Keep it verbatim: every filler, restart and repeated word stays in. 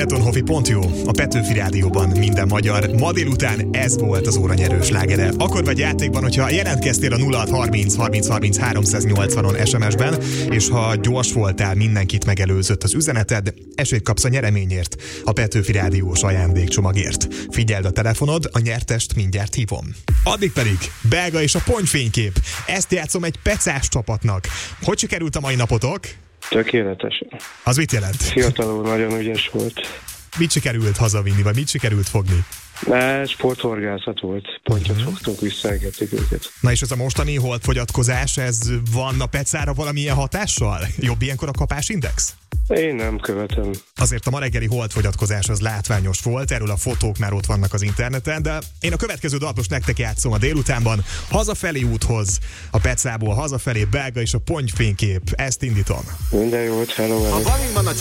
betonhofi pont hu, a Petőfi Rádióban minden magyar. Ma délután ez volt az óra nyerő slágere. Akkor vagy játékban, hogyha jelentkeztél a nulla hat harminc harminc harminc háromszáznyolcvanon es em es-ben, és ha gyors voltál, mindenkit megelőzött az üzeneted, esélyt kapsz a nyereményért, a Petőfi Rádiós ajándékcsomagért. Figyeld a telefonod, a nyertest mindjárt hívom. Addig pedig belga és a pontyfénykép. Ezt játszom egy pecás csapatnak. Hogy sikerült a mai napotok? Tökéletes. Az mit jelent? Fiatalul nagyon ügyes volt. Mit sikerült hazavinni, vagy mit sikerült fogni? Ne, sporthorgászat volt. Pontyot uh-huh. fogtunk, visszaengedtük őket. Na és ez a mostani holdfogyatkozás, ez van a pecára valamilyen hatással? Jobb ilyenkor a kapásindex? Én nem követem. Azért a ma reggeli holdfogyatkozás az látványos volt, erről a fotók már ott vannak az interneten, de én a következő dalt most nektek játszom a délutánban. Hazafelé úthoz, a pecából hazafelé belga és a pontyfénykép. Ezt indítom. Minden jót, hello, hello.